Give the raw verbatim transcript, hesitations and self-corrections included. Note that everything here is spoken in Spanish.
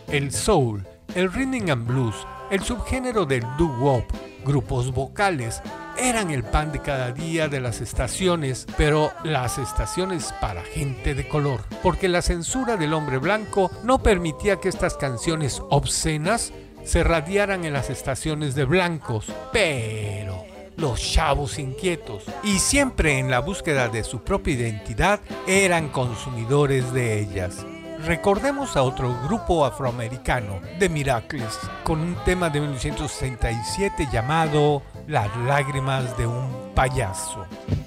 el soul, el rhythm and blues, el subgénero del doo-wop, grupos vocales, eran el pan de cada día de las estaciones, pero las estaciones para gente de color, porque la censura del hombre blanco no permitía que estas canciones obscenas se radiaran en las estaciones de blancos, pero los chavos inquietos y siempre en la búsqueda de su propia identidad eran consumidores de ellas. Recordemos a otro grupo afroamericano, The Miracles, con un tema de mil novecientos sesenta y siete llamado Las lágrimas de un payaso.